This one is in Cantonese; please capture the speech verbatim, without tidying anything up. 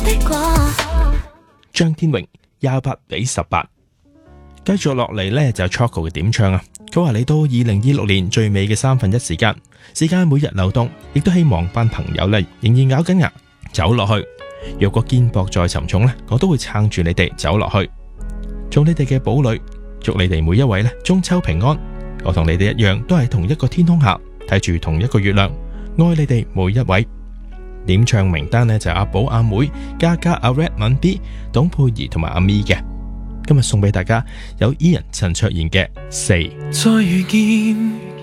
的果。 張天榮廿八比十八。繼續落嚟呢，就 Choco 嘅點唱啊！佢話嚟到二零二六年最尾嘅三分一時間，時間每日流動，亦都希望班朋友呢仍然咬緊牙走落去。若果肩膊再沉重呢，我都會撐住你哋走落去，做你哋嘅堡壘。祝你哋每一位呢中秋平安。我同你哋一樣，都係同一個天空下睇住同一個月亮，愛你哋每一位。點唱名單呢，就係阿寶、阿妹、嘉嘉、阿 Red、敏 B、董佩儀同埋阿咪嘅。今日送俾大家有 Ian 陳卓賢嘅四。 再遇見